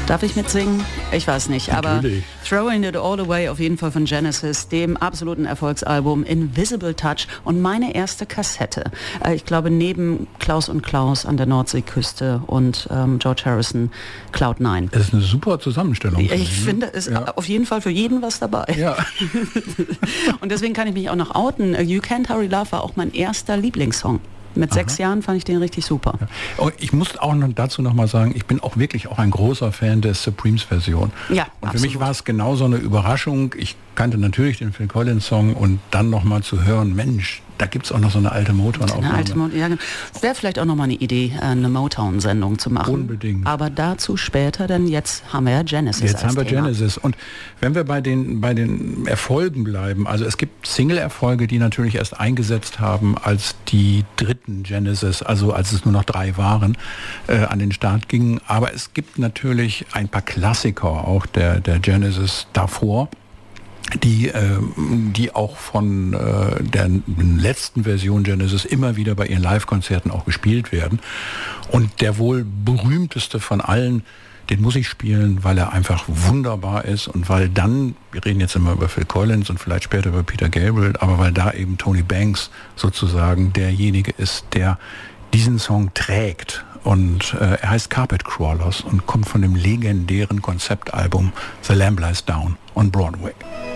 Darf ich mitsingen? Ich weiß nicht, Natürlich. aber Throwing It All Away auf jeden Fall von Genesis, dem absoluten Erfolgsalbum Invisible Touch und meine erste Kassette. Ich glaube neben Klaus und Klaus an der Nordseeküste und George Harrison Cloud 9. Das ist eine super Zusammenstellung. Ich finde, es ist auf jeden Fall für jeden was dabei. Ja. Und deswegen kann ich mich auch noch outen. You Can't Hurry Love war auch mein erster Lieblingssong. Mit 6 Jahren fand ich den richtig super. Ja. Ich muss auch dazu noch mal sagen, ich bin auch wirklich auch ein großer Fan der Supremes-Version. Ja, und für mich war es genau so eine Überraschung. Ich kannte natürlich den Phil Collins-Song und dann noch mal zu hören, Mensch, da gibt es auch noch so eine alte Motown-Aufnahme. Ja, wäre vielleicht auch noch mal eine Idee, eine Motown-Sendung zu machen. Unbedingt. Aber dazu später, denn jetzt haben wir ja Genesis. Jetzt haben wir Thema. Genesis. Und wenn wir bei den Erfolgen bleiben, also es gibt Single-Erfolge, die natürlich erst eingesetzt haben, als die dritten Genesis, also als es nur noch 3 waren, an den Start gingen. Aber es gibt natürlich ein paar Klassiker auch der Genesis davor, die auch von der letzten Version Genesis immer wieder bei ihren Live-Konzerten auch gespielt werden. Und der wohl berühmteste von allen, den muss ich spielen, weil er einfach wunderbar ist und weil dann, wir reden jetzt immer über Phil Collins und vielleicht später über Peter Gabriel, aber weil da eben Tony Banks sozusagen derjenige ist, der diesen Song trägt. Und er heißt Carpet Crawlers und kommt von dem legendären Konzeptalbum The Lamb Lies Down on Broadway.